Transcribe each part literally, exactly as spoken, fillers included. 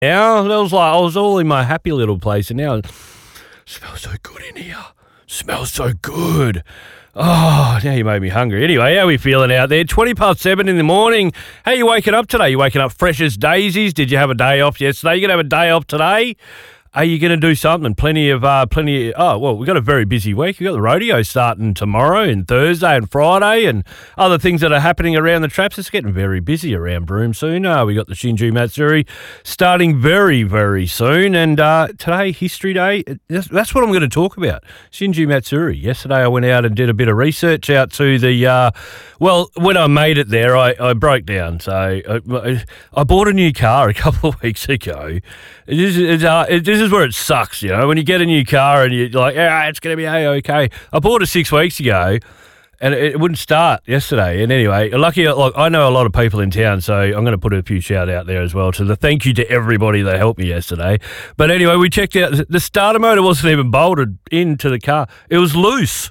Now, it was like I was all in my happy little place, and now it smells so good in here. Smells so good. Oh, now you made me hungry. Anyway, how are we feeling out there? twenty past seven in the morning. How you waking up today? You waking up fresh as daisies? Did you have a day off yesterday? You going to have a day off today? Are you going to do something? Plenty of, uh, plenty of, oh, well, we've got a very busy week. We've got the rodeo starting tomorrow and Thursday and Friday and other things that are happening around the traps. It's getting very busy around Broome soon. Uh, we got the Shinju Matsuri starting very, very soon. And uh, today, History Day, that's, that's what I'm going to talk about. Shinju Matsuri. Yesterday, I went out and did a bit of research out to the, uh, well, when I made it there, I, I broke down. So I, I bought a new car a couple of weeks ago. It is, it's, uh, it, this is where it sucks, you know, when you get a new car and you're like, yeah, it's going to be A-okay. I bought it six weeks ago and it, it wouldn't start yesterday. And anyway, lucky, like, I know a lot of people in town, so I'm going to put a few shout out there as well. So the thank you to everybody that helped me yesterday. But anyway, we checked out, the starter motor wasn't even bolted into the car. It was loose.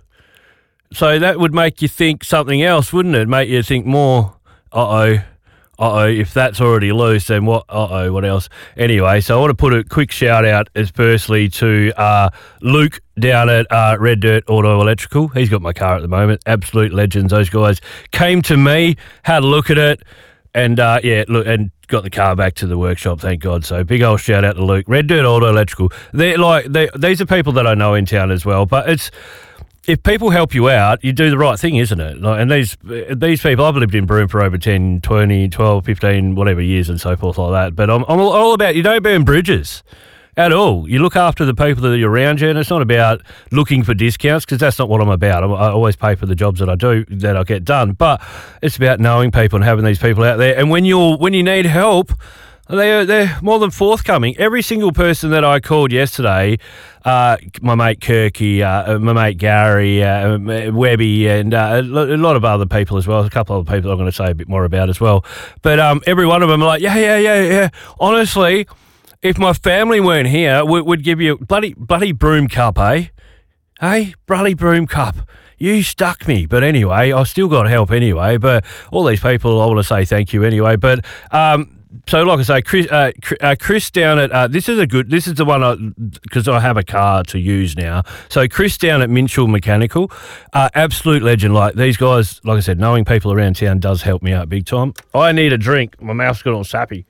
So that would make you think something else, wouldn't it? Make you think more, uh-oh. Uh-oh, if that's already loose, then what, uh-oh, what else? Anyway, so I want to put a quick shout out as firstly to uh, Luke down at uh, Red Dirt Auto Electrical. He's got my car at the moment. Absolute legends, those guys. Came to me, had a look at it, and uh, yeah, look, and got the car back to the workshop, thank God. So big old shout out to Luke. Red Dirt Auto Electrical. They're like, they these are people that I know in town as well, but it's, if people help you out, you do the right thing, isn't it? Like, and these these people, I've lived in Broome for over ten, twenty, twelve, fifteen, whatever years and so forth like that. But I'm, I'm all about, you don't burn bridges at all. You look after the people that are around you, and it's not about looking for discounts, because that's not what I'm about. I, I always pay for the jobs that I do, that I get done. But it's about knowing people and having these people out there. And when you're when you need help, They're, they're more than forthcoming. Every single person that I called yesterday, uh, my mate Kirky, uh, my mate Gary, uh, Webby, and uh, a lot of other people as well. A couple of other people I'm going to say a bit more about as well. But um, every one of them are like, yeah, yeah, yeah, yeah. Honestly, if my family weren't here, we, we'd give you a bloody, bloody Broome Cup, eh? Hey, bloody Broome Cup. You stuck me. But anyway, I still got help anyway. But all these people, I want to say thank you anyway. But um, so, like I say, Chris, uh, uh, Chris down at, uh, this is a good, this is the one, because I, I have a car to use now. So Chris down at Minchell Mechanical, uh, absolute legend. Like, these guys, like I said, knowing people around town does help me out big time. I need a drink. My mouth's got all sappy.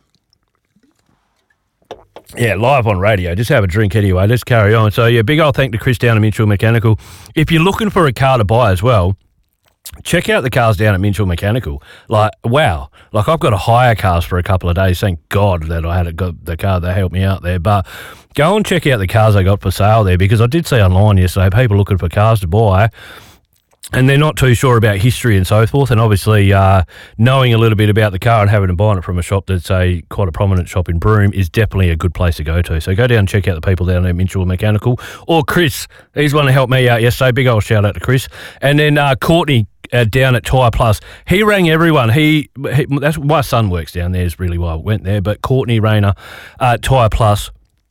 Yeah, live on radio. Just have a drink anyway. Let's carry on. So, yeah, big old thank to Chris down at Minchell Mechanical. If you're looking for a car to buy as well, check out the cars down at Minchell Mechanical. Like, wow. Like, I've got to hire cars for a couple of days. Thank God that I had got the car that helped me out there. But go and check out the cars I got for sale there, because I did see online yesterday people looking for cars to buy, and they're not too sure about history and so forth. And obviously, uh, knowing a little bit about the car and having to buy it from a shop that's a quite a prominent shop in Broome is definitely a good place to go to. So go down and check out the people down at Minchell Mechanical. Or Chris, he's one to help me out yesterday. Big old shout out to Chris. And then uh, Courtney uh, down at Tyre Plus. He rang everyone. He, he that's my son works down there. Is really why I went there. But Courtney Rayner, uh, Tyre Plus.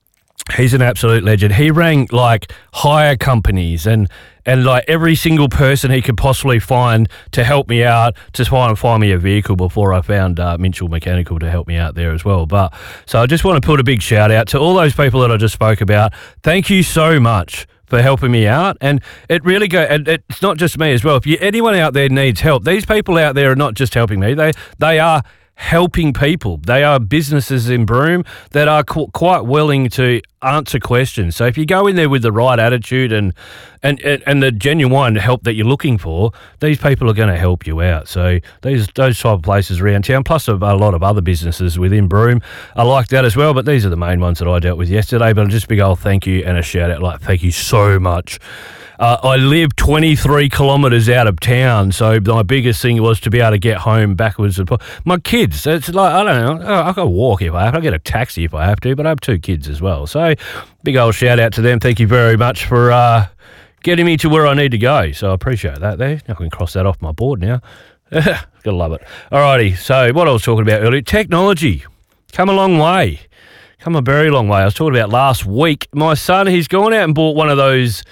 He's an absolute legend. He rang like hire companies and and like every single person he could possibly find to help me out, to try and find me a vehicle before I found uh, Minchell Mechanical to help me out there as well. But so I just want to put a big shout out to all those people that I just spoke about. Thank you so much for helping me out. And it really go. And it's not just me as well. If you, anyone out there needs help, these people out there are not just helping me. They they are helping people. They are businesses in Broome that are qu- quite willing to answer questions. So if you go in there with the right attitude and and and the genuine help that you're looking for, these people are going to help you out. So these those type of places around town, plus a, a lot of other businesses within Broome, are like that as well. But these are the main ones that I dealt with yesterday. But just a big old thank you and a shout out, like thank you so much. Uh, I live twenty-three kilometres out of town, so my biggest thing was to be able to get home backwards. And my kids, it's like, I don't know, I can walk if I have to, I get a taxi if I have to, but I have two kids as well. So big old shout out to them. Thank you very much for uh, getting me to where I need to go. So I appreciate that there. I can cross that off my board now. Gotta love it. Alrighty, so what I was talking about earlier, technology. Come a long way. Come a very long way. I was talking about last week. My son, he's gone out and bought one of those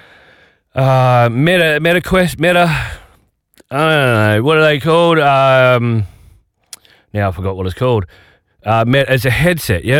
Uh, Meta, Meta Quest, Meta, I don't know, what are they called? Um, now I forgot what it's called. uh, met as a headset. Yeah,